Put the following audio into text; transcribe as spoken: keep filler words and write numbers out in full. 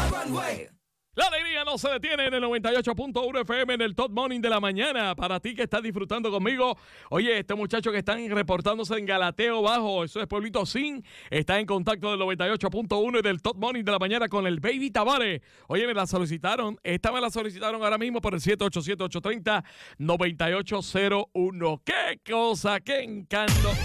La alegría no se detiene en el noventa y ocho punto uno F M en el Top Morning de la mañana. Para ti que estás disfrutando conmigo. Oye, este muchacho que están reportándose en Galateo Bajo, eso es Pueblito Sin, está en contacto del noventa y ocho punto uno y del Top Morning de la mañana con el Baby Tavares. Oye, me la solicitaron. Esta me la solicitaron ahora mismo por el siete ocho siete, ocho tres cero, nueve ocho cero uno. ¡Qué cosa! ¡Qué encanto!